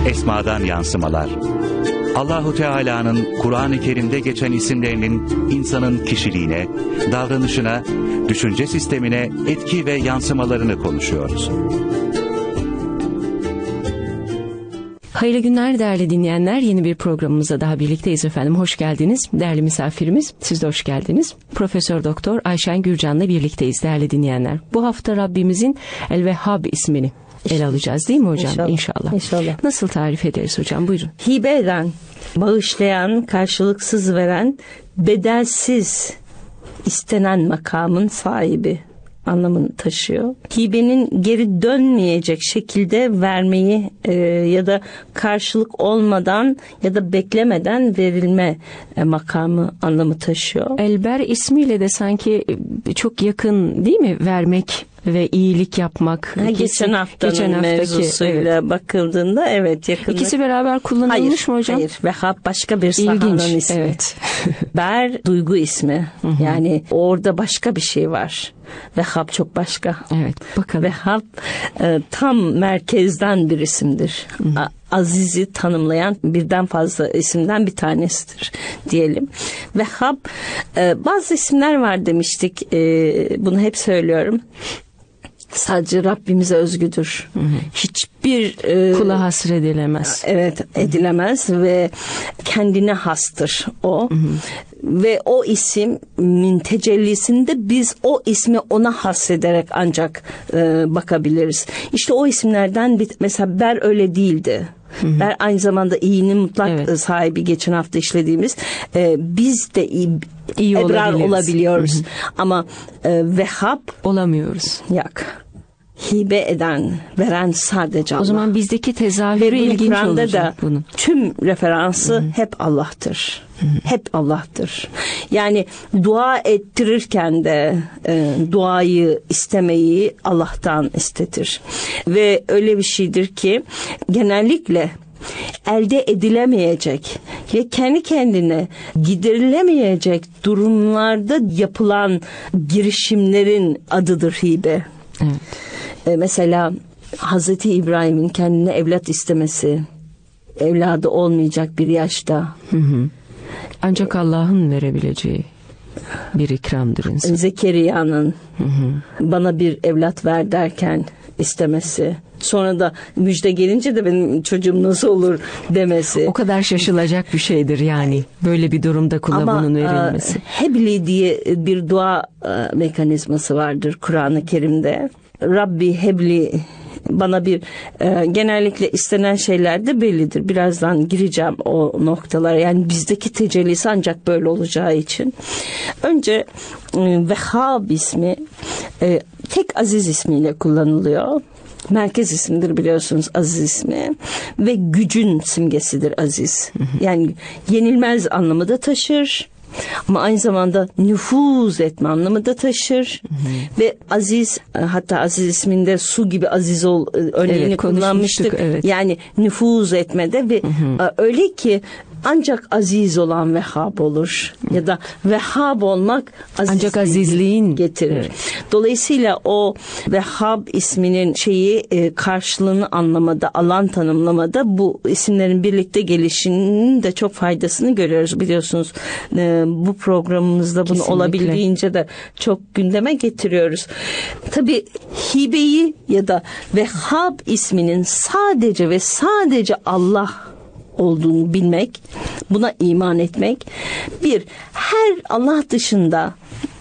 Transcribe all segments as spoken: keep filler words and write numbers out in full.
Esmadan yansımalar. Allahu Teala'nın Kur'an-ı Kerim'de geçen isimlerinin insanın kişiliğine, davranışına, düşünce sistemine etki ve yansımalarını konuşuyoruz. Hayırlı günler değerli dinleyenler. Yeni bir programımıza daha birlikteyiz efendim. Hoş geldiniz. Değerli misafirimiz, siz de hoş geldiniz. Profesör Doktor Ayşen Gürcan'la birlikteyiz değerli dinleyenler. Bu hafta Rabbimizin El-Vehhab ismini ele alacağız değil mi hocam? İnşallah. İnşallah. İnşallah. Nasıl tarif ederiz hocam? Buyurun. Hibe eden, bağışlayan, karşılıksız veren, bedelsiz istenen makamın sahibi anlamını taşıyor. Hibenin geri dönmeyecek şekilde vermeyi e, ya da karşılık olmadan ya da beklemeden verilme e, makamı anlamı taşıyor. Elber ismiyle de sanki çok yakın değil mi? Vermek ve iyilik yapmak. Ha, İkisi, geçen haftanın geçen haftaki, mevzusuyla evet. bakıldığında evet yakın. İkisi beraber kullanılmış hayır, mı hocam? Hayır. Vehhab başka bir sahanın ismi. Evet. Ber duygu ismi. Hı-hı. Yani orada başka bir şey var. Vehhab çok başka. Evet. Bakalım. Vehhab e, tam merkezden bir isimdir. Hı-hı. Aziz'i tanımlayan birden fazla isimden bir tanesidir diyelim. Vehhab e, bazı isimler var demiştik. E, bunu hep söylüyorum. Sadece Rabbimize özgüdür. Hı hı. Hiçbir e, kula hasredilemez. Evet, edilemez ve kendine hastır o. Hı hı. Ve o ismin tecellisinde biz o ismi ona hasrederek ancak e, bakabiliriz. İşte o isimlerden bir, mesela Ber öyle değildi. Hı hı. Ber aynı zamanda iyinin mutlak evet. sahibi, geçen hafta işlediğimiz. E, biz de iyi, iyi ebrar olabiliyoruz. Hı hı. Ama e, Vehhab olamıyoruz. Yok. Hibe eden, veren sadece Allah. O zaman bizdeki tezahürü ilginç Kur'an'da olacak da bunun. Tüm referansı Hı-hı. hep Allah'tır. Hı-hı. Hep Allah'tır. Yani dua ettirirken de e, duayı istemeyi Allah'tan istetir. Ve öyle bir şeydir ki genellikle elde edilemeyecek ve kendi kendine giderilemeyecek durumlarda yapılan girişimlerin adıdır hibe. Evet. Mesela Hazreti İbrahim'in kendine evlat istemesi, evladı olmayacak bir yaşta. Hı hı. Ancak Allah'ın verebileceği bir ikramdır insan. Zekeriya'nın hı hı. bana bir evlat ver derken istemesi. Sonra da müjde gelince de benim çocuğum nasıl olur demesi. O kadar şaşılacak bir şeydir yani. Böyle bir durumda kula Ama, bunun verilmesi. Ama Hebli diye bir dua mekanizması vardır Kur'an-ı Kerim'de. Rabbi Hebli, bana bir e, genellikle istenen şeyler de bellidir. Birazdan gireceğim o noktalara. Yani bizdeki tecellisi ancak böyle olacağı için. Önce e, Vehhab ismi e, tek Aziz ismiyle kullanılıyor. Merkez isimdir biliyorsunuz Aziz ismi ve gücün simgesidir Aziz. Hı hı. Yani yenilmez anlamı da taşır. Ama aynı zamanda nüfuz etme anlamı da taşır. Hı hı. Ve aziz, hatta Aziz isminde su gibi aziz ol örneğini evet, kullanmıştık. Evet. Yani nüfuz etmede ve hı hı. öyle ki ancak aziz olan Vehhab olur. Hı. Ya da Vehhab olmak ancak azizliğin getirir. Evet. Dolayısıyla o Vehhab isminin şeyi karşılığını anlamada, alan tanımlamada bu isimlerin birlikte gelişinin de çok faydasını görüyoruz. Biliyorsunuz bu programımızda bunu kesinlikle olabildiğince de çok gündeme getiriyoruz. Tabii hibeyi ya da Vehhab isminin sadece ve sadece Allah olduğunu bilmek, buna iman etmek. Bir, her Allah dışında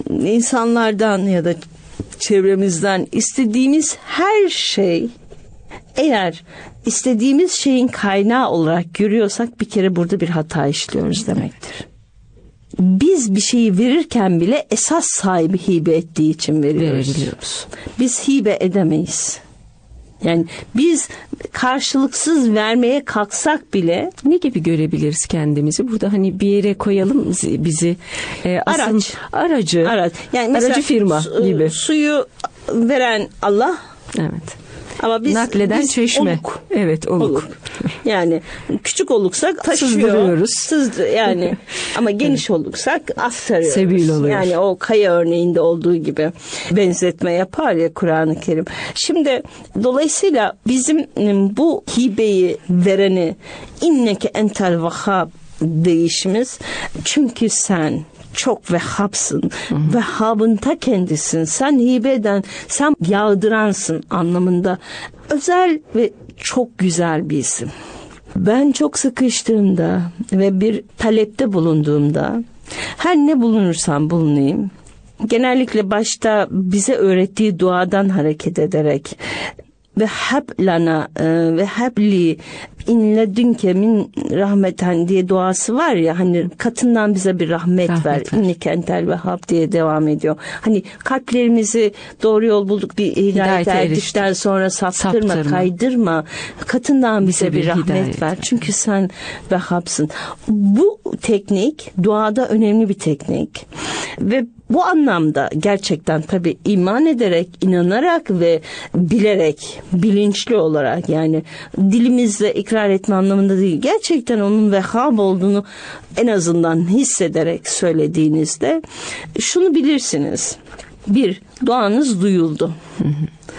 insanlardan ya da çevremizden istediğimiz her şey, eğer istediğimiz şeyin kaynağı olarak görüyorsak bir kere burada bir hata işliyoruz demektir. Biz bir şeyi verirken bile esas sahibi hibe ettiği için veriyoruz. Biz hibe edemeyiz. Yani biz karşılıksız vermeye kalksak bile ne gibi görebiliriz kendimizi? Burada hani bir yere koyalım bizi. E, asıl araç. Aracı. Araç. Yani mesela aracı firma su, gibi. Suyu veren Allah. Evet. Ama biz, nakleden biz çeşme. Oluk. Evet, oluk. Oluk. Yani küçük oluksak taşıyor. Sızdırıyoruz. Sızdı yani. Ama geniş oluksak aktarıyoruz. Sebil oluyor. Yani o kaya örneğinde olduğu gibi benzetme yapar ya Kur'an-ı Kerim. Şimdi dolayısıyla bizim bu hibeyi vereni inneke entel vehhab deyişimiz, çünkü sen çok Vehhab'sın. Vehhab'ın ta kendisin. Sen hibe eden, sen yağdıransın anlamında özel ve çok güzel bir isim. Ben çok sıkıştığımda ve bir talepte bulunduğumda, her ne bulunursam bulunayım, genellikle başta bize öğrettiği duadan hareket ederek ve hab lana ve habli inledünke min rahmeten diye duası var ya, hani katından bize bir rahmet, rahmet ver, ver. İnneke entel vehhab diye devam ediyor. Hani kalplerimizi doğru yol bulduk, bir hidayete erdikten sonra saptırma, saptırma, kaydırma, katından bize, bize bir, bir rahmet hidayet ver. Çünkü sen Vehhab'sın. Bu teknik duada önemli bir teknik ve bu anlamda gerçekten tabii iman ederek, inanarak ve bilerek, bilinçli olarak, yani dilimizle ikrar etme anlamında değil, gerçekten onun Vehhab olduğunu en azından hissederek söylediğinizde şunu bilirsiniz: bir, duanız duyuldu. Hı hı.